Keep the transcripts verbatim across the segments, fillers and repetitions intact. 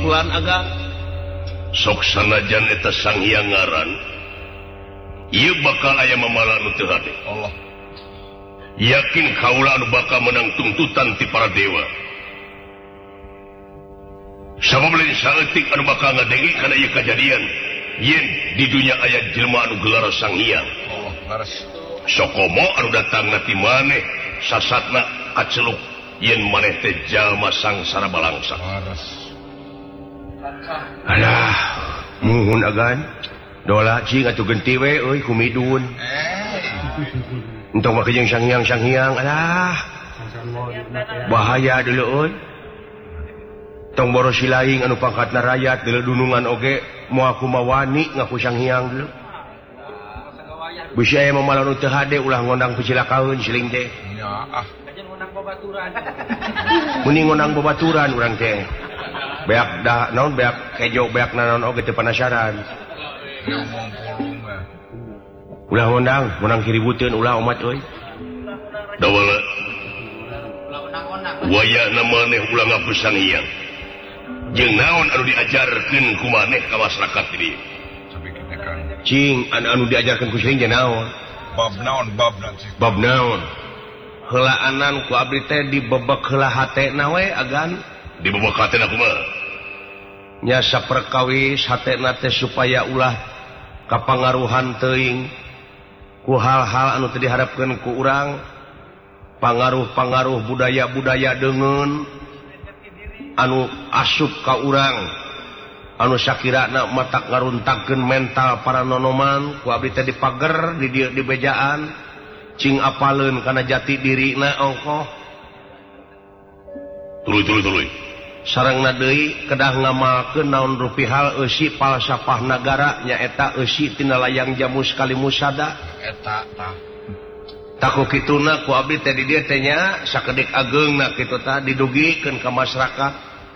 pukulan agak sok sanajan eta sang hyang ngaran ieu bakal aya mamala nu teu hade Allah yakin kaula anu bakal menang tuntutan ti para dewa sabab lain saeutik anu bakal ngadenge kana ieu kajadian yen di dunia aya jelema anu gelar sang hyang Allah laras sokomo anu datang ti maneh sasatna kaceluk yen maneh teh jalma sangsara balangsa laras alah muhun agan dola cing atuh genti we euy kumidun entong make jeung sang hyang sang hyang alah bahaya deuleu euy tong boros silaing anu pangkatna rakyat deuleu dunungan oge moal kumawani ngaku sang hyang deuleu bisi aya mamala nu teu hade ulah ngondang picilakaeun siling teh nya ah aja ngondang babaturan muni ngondang babaturan urang teh beak dah naon beak kejo beak naon oge teu penasaran ulah ngondang ngondang kiributeun ulah umat euy dawala wayahna maneh ulah ngapusang hyang jeung naon anu diajarkeun ku maneh ka masyarakat ieu cing anu diajarkeun ku sing naon bab naon bab naon bab naon heulaanan ku abdi teh dibebek heula hatena we agan dibebek hatena kumaha nya saperkawis hatena teh supaya ulah kapangaruhan teuing ku hal-hal anu teu diharapkeun ku urang pangaruh-pangaruh budaya-budaya deungeun anu asup ka urang anu sakirana matak ngaruntakeun mental para nonoman ku abdi teh dipager di dieu di bejaan cing apaleun kana jati dirina ongkoh tuluy-tuluy sarengna deui kedah ngamalkeun naon rupihal eusi falsafah nagara nyaeta eusi tina layang jamu sekali musada eta tah taku kituna ku abdi teh di dieu teh nya sakedik ageungna kitu tah didugikeun ka masyarakat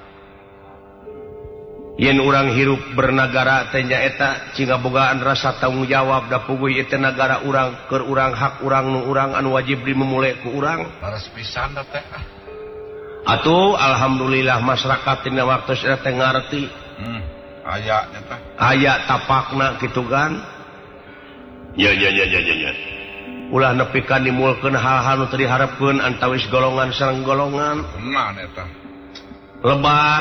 yen urang hirup bernagara teh nyaeta cinga bogaan rasa tanggung jawab da puguh ieu teh nagara urang keur urang hak urang nu urang anu wajib dimemule ku urang laras pisan da teh atuh alhamdulillah masyarakat tina waktu saya teh ngarti hmm aya eta aya tapakna kitu kan ya ya ya ya ya ulah nepi ka nimulkeun hal-hal nu teu diharapkeun antawis golongan sareng golongan naon eta lebar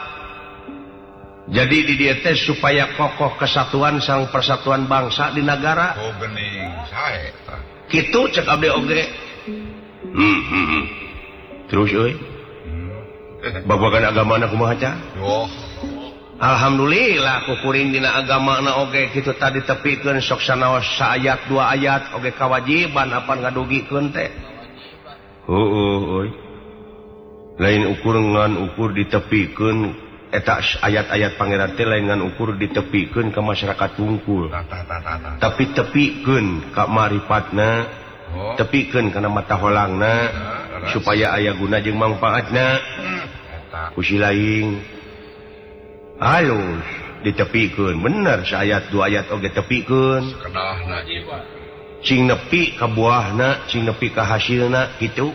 jadi di dieu teh supaya kokoh kesatuan sareng persatuan bangsa di negara oh geuning sae eta kitu cek abdi oge hmm hmm terus euy babagan agamana kumaha ca? Oh. Alhamdulillah kukuring dina agamana oge kitu tadi tepikeun sok sanaos saayat dua ayat oge kawajiban apa ngadugikeun teh. Heueuh euy. Lain ukur ngan ukur ditepikeun eta ayat-ayat pangeran teh lain ngan ukur ditepikeun ka masyarakat wungkul. Tapi tepikeun ka maripatna, tepikeun kana mata holangna supaya aya guna jeung mangpaatna. Kusi laing halus ditepikeun bener saayat dua ayat oge tepikeun kenahna cing nepi ka buahna cing nepi ka hasilna kitu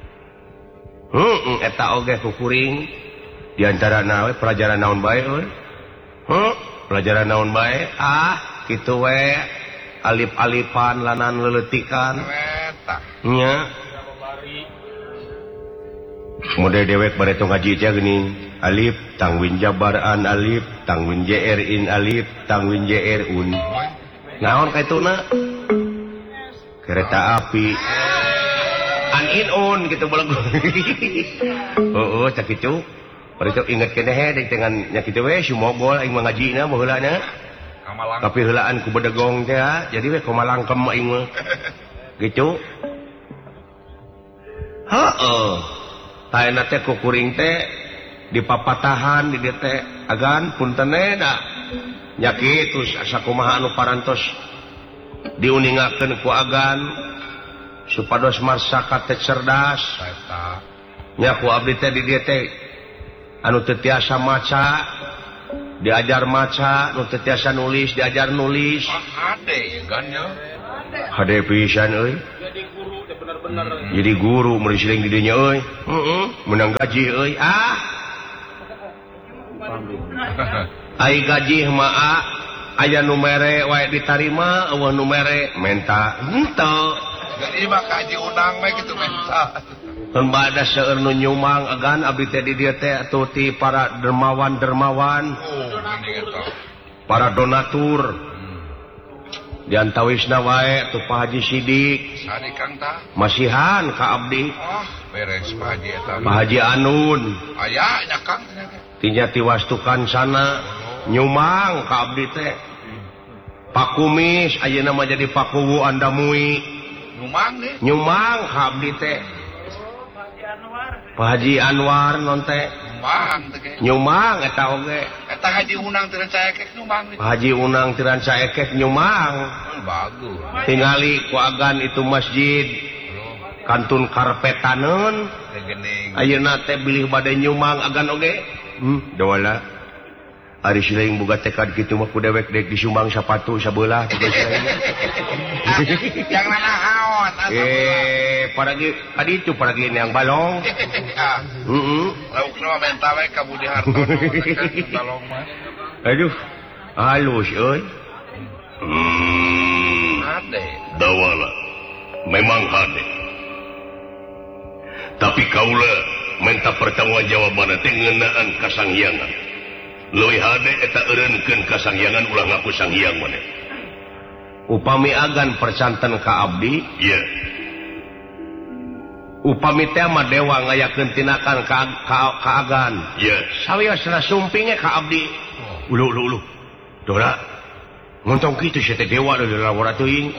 heuh eta oge kukuring di antarana we pelajaran naon bae euy heuh pelajaran naon bae ah kitu we alif-alifan lanan leuletikan eta nya model dewek bare tong ngaji teh geuning alif tangwin jabaran alif tangwin jr in alif tangwin jr un naon kaituna kereta api an in un gitu balag heueuh cak kitu bari teh inget keneh deuk dengan nya kitu we sumogol aing mangajina baheulana tapi heulaan ku bedegong teh jadi we kumalangkem aing mah gitu heueuh taena teh kukuring teh dipapatahan di dieu teh agan punten da nya kitu sakumaha anu parantos diuningakeun ku agan supados masyarakat teh cerdas eta nya ku abdi teh di dieu teh anu teu tiasa maca diajar maca anu teu tiasa nulis diajar nulis hade gan nya hade pisan euy bener-bener jadi guru mun siling di dinya euy heeh menang gaji euy ah ai gaji maa aya numere wae ditarima eueuh numere menta henteu jadi mah kaji unang mah kitu menta mun bada seueur nu nyumang agan abdi teh di dieu teh atuh ti para dermawan-dermawan oh ini eta para donatur diantawisna wae tu Pak Haji Sidik sadi Kang tah masihan ka abdi ah beres Pak Haji eta Pak Haji Anun aya nya Kang tinya tiwastukan sana nyumang ka abdi teh Pak Kumis ayeuna mah jadi Pak Kuwu Andamui nyumang nih nyumang ka abdi teh Pak Haji Anwar non teh nyumang teh ge nyumang eta oge eta Haji Unang teh caekek nyumang nih Pak Haji Unang tiran caekek nyumang bagus tingali ku agan itu masjid kantun karpetaneun gening ayeuna teh bilih bade nyumang agan oge hmm dawala ari silaing boga tekad kitu mah ku dewek dek disumbang sapatu sabelah tugas silaing yang nanaon eh paragi kadi itu paragi yang balong heeh lauk mah menta we ka Budi Hartono balong mah aduh halus euy hmm ade dawala memang hade tapi kaula minta pertanggungjawaban teh ngeunaan kasangyangan leuwih hade eta eureunkeun kasangyangan ulah ngaku sanghyang maneh upami agan percanten ka abdi ieu upami teh mah dewa ngayakeun tinakan ka, ka, ka agan ieu sawiosna sumpinge ka abdi ulu ulu ulu dora ngontong kitu sia teh dewa deui lawara teuing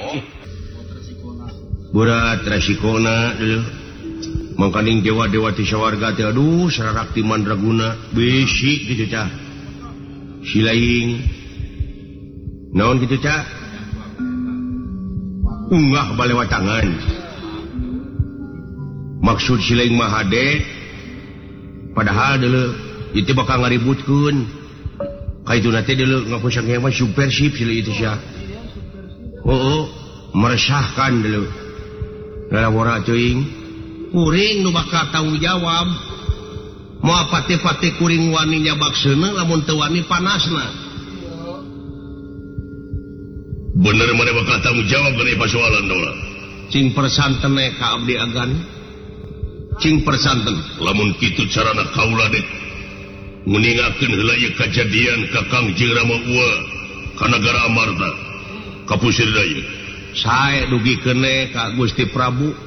burat resikona deui mangkaning dewa-dewa ti sawarga teh aduh sararakti mandraguna bisi kitu cah silaing naon kitu cah unggah balewatangan maksud silaing mah hade padahal deuleu itu bakal ngaributkeun kaituna teh deuleu ngaku sanghyang mah subversif silaing itu sia heueuh meresahkan deuleu lalawara teuing kuring nu bakal tanggung jawab mau pati-pati kuring wani nyabakseuna lamun teu wani panasna bener mana bakal tanggung jawab dari persoalan dola cing persanten ka abdi agan cing persanten lamun kitu carana kaula dek nguningakeun heula ieu kajadian ka Kang Jeung Rama Ua ka nagara Amarta ka pusir daya sae dugikeun ka Gusti Prabu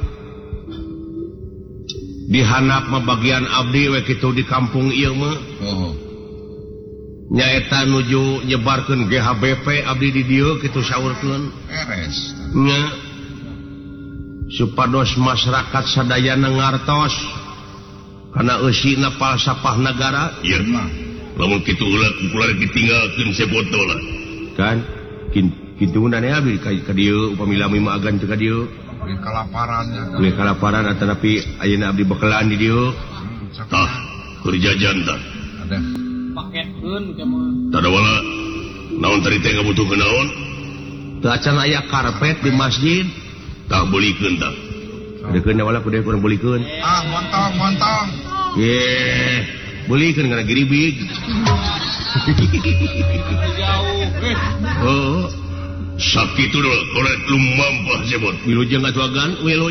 dihanap mah bagian abdi we kitu di kampung ieu mah oh nyaeta nuju nyebarkeun G H B P abdi di dieu kitu saurkeun beres nya supados masyarakat sadayana ngartos kana eusina falsafah negara ieu mah lamun kitu ulah kula ditinggalkeun sepoto lah kan kitu nane abdi ka dieu upami lami mah agan teu ka dieu beli kalaparannya beli kalaparan atau tapi ayeuna abdi bekalaan di dieu tah keur jajan tah ada paketkeun mah tah wala naon tadi teh ngabutuhkeun naon teu acan aya karpet di masjid tah beulikeun tah adekeun wala kudu kurang beulikeun ah montong montong ye beulikeun kana giribig jauh oh sakitu dulu, kalau lu mampah sebut. Wilujeng atuh agan, wilu